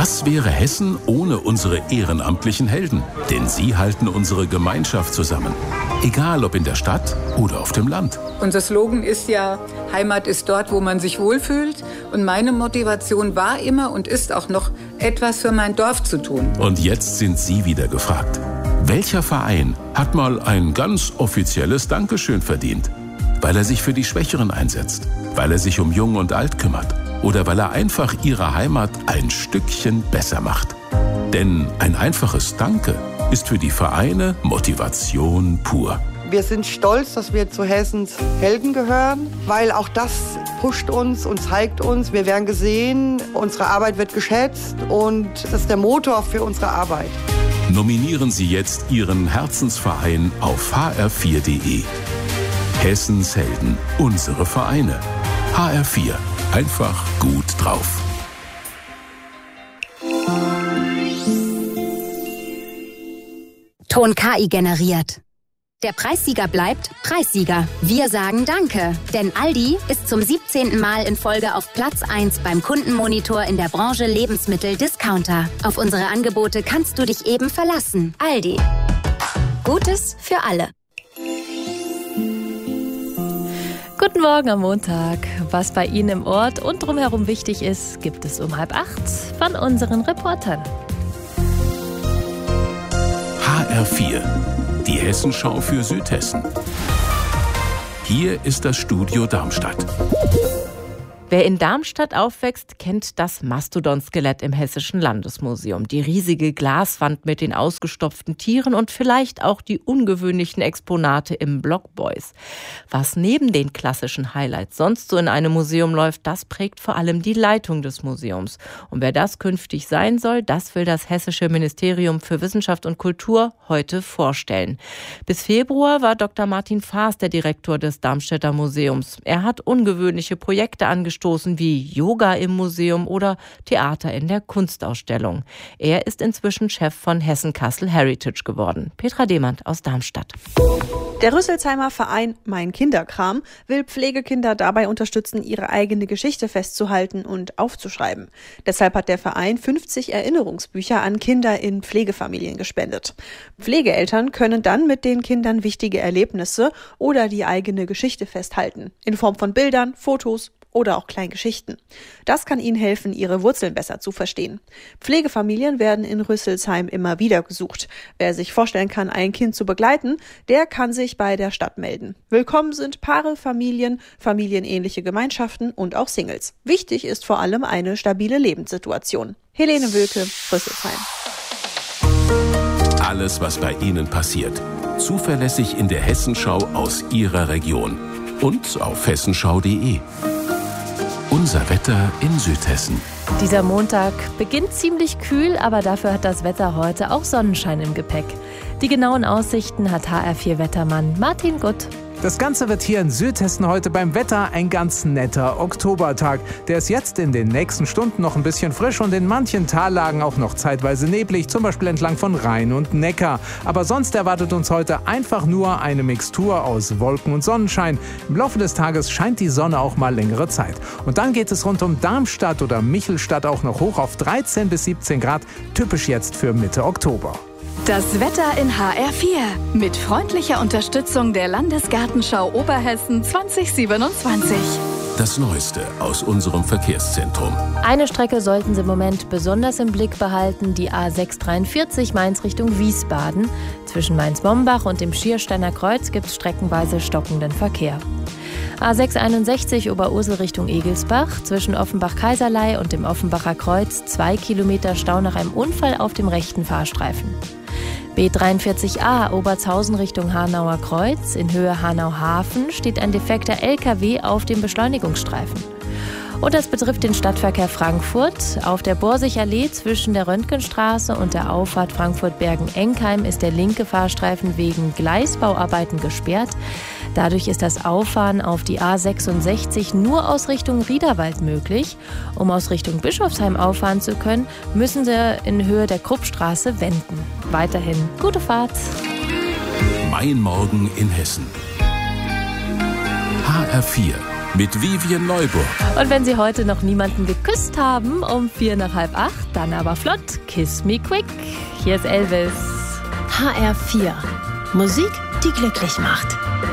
Was wäre Hessen ohne unsere ehrenamtlichen Helden? Denn sie halten unsere Gemeinschaft zusammen. Egal ob in der Stadt oder auf dem Land. Unser Slogan ist ja, Heimat ist dort, wo man sich wohlfühlt. Und meine Motivation war immer und ist auch noch, etwas für mein Dorf zu tun. Und jetzt sind Sie wieder gefragt. Welcher Verein hat mal ein ganz offizielles Dankeschön verdient? Weil er sich für die Schwächeren einsetzt, weil er sich um Jung und Alt kümmert oder weil er einfach ihre Heimat ein Stückchen besser macht. Denn ein einfaches Danke ist für die Vereine Motivation pur. Wir sind stolz, dass wir zu Hessens Helden gehören, weil auch das pusht uns und zeigt uns, wir werden gesehen, unsere Arbeit wird geschätzt und das ist der Motor für unsere Arbeit. Nominieren Sie jetzt Ihren Herzensverein auf hr4.de. Hessens Helden, unsere Vereine. HR4, einfach gut drauf. Ton KI generiert. Der Preissieger bleibt Preissieger. Wir sagen Danke, denn Aldi ist zum 17. Mal in Folge auf Platz 1 beim Kundenmonitor in der Branche Lebensmittel-Discounter. Auf unsere Angebote kannst du dich eben verlassen. Aldi. Gutes für alle. Guten Morgen am Montag. Was bei Ihnen im Ort und drumherum wichtig ist, gibt es um 7:30 von unseren Reportern. HR4, die Hessenschau für Südhessen. Hier ist das Studio Darmstadt. Wer in Darmstadt aufwächst, kennt das Mastodon-Skelett im Hessischen Landesmuseum. Die riesige Glaswand mit den ausgestopften Tieren und vielleicht auch die ungewöhnlichen Exponate im Blockboys. Was neben den klassischen Highlights sonst so in einem Museum läuft, das prägt vor allem die Leitung des Museums. Und wer das künftig sein soll, das will das Hessische Ministerium für Wissenschaft und Kultur heute vorstellen. Bis Februar war Dr. Martin Faas der Direktor des Darmstädter Museums. Er hat ungewöhnliche Projekte angestoßen, wie Yoga im Museum oder Theater in der Kunstausstellung. Er ist inzwischen Chef von Hessen-Kassel Heritage geworden. Petra Demand aus Darmstadt. Der Rüsselsheimer Verein Mein Kinderkram will Pflegekinder dabei unterstützen, ihre eigene Geschichte festzuhalten und aufzuschreiben. Deshalb hat der Verein 50 Erinnerungsbücher an Kinder in Pflegefamilien gespendet. Pflegeeltern können dann mit den Kindern wichtige Erlebnisse oder die eigene Geschichte festhalten, in Form von Bildern, Fotos oder auch Kleingeschichten. Das kann ihnen helfen, ihre Wurzeln besser zu verstehen. Pflegefamilien werden in Rüsselsheim immer wieder gesucht. Wer sich vorstellen kann, ein Kind zu begleiten, der kann sich bei der Stadt melden. Willkommen sind Paare, Familien, familienähnliche Gemeinschaften und auch Singles. Wichtig ist vor allem eine stabile Lebenssituation. Helene Wülke, Rüsselsheim. Alles, was bei Ihnen passiert, zuverlässig in der Hessenschau aus Ihrer Region und auf hessenschau.de. Unser Wetter in Südhessen. Dieser Montag beginnt ziemlich kühl, aber dafür hat das Wetter heute auch Sonnenschein im Gepäck. Die genauen Aussichten hat HR4-Wettermann Martin Gutt. Das Ganze wird hier in Südhessen heute beim Wetter ein ganz netter Oktobertag. Der ist jetzt in den nächsten Stunden noch ein bisschen frisch und in manchen Tallagen auch noch zeitweise neblig, zum Beispiel entlang von Rhein und Neckar. Aber sonst erwartet uns heute einfach nur eine Mixtur aus Wolken und Sonnenschein. Im Laufe des Tages scheint die Sonne auch mal längere Zeit. Und dann geht es rund um Darmstadt oder Michelstadt auch noch hoch auf 13 bis 17 Grad, typisch jetzt für Mitte Oktober. Das Wetter in HR4 mit freundlicher Unterstützung der Landesgartenschau Oberhessen 2027. Das Neueste aus unserem Verkehrszentrum. Eine Strecke sollten Sie im Moment besonders im Blick behalten, die A643 Mainz Richtung Wiesbaden. Zwischen Mainz-Mombach und dem Schiersteiner Kreuz gibt es streckenweise stockenden Verkehr. A661 Oberursel Richtung Egelsbach, zwischen Offenbach-Kaiserlei und dem Offenbacher Kreuz 2 Kilometer Stau nach einem Unfall auf dem rechten Fahrstreifen. B43a Obertshausen Richtung Hanauer Kreuz, in Höhe Hanau-Hafen steht ein defekter LKW auf dem Beschleunigungsstreifen. Und das betrifft den Stadtverkehr Frankfurt. Auf der Borsigallee zwischen der Röntgenstraße und der Auffahrt Frankfurt-Bergen-Enkheim ist der linke Fahrstreifen wegen Gleisbauarbeiten gesperrt. Dadurch ist das Auffahren auf die A66 nur aus Richtung Riederwald möglich. Um aus Richtung Bischofsheim auffahren zu können, müssen Sie in Höhe der Kruppstraße wenden. Weiterhin gute Fahrt. Mein Morgen in Hessen. HR4, mit Vivien Neuburg. Und wenn Sie heute noch niemanden geküsst haben, um 7:45, dann aber flott, Kiss Me Quick. Hier ist Elvis. HR4. Musik, die glücklich macht.